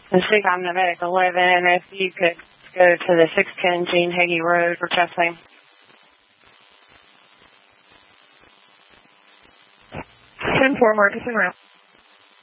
And Steve, I'm Nevada 11. If you could go to the 610 Gene Hagee Road for testing. 10-4, Marcus en route.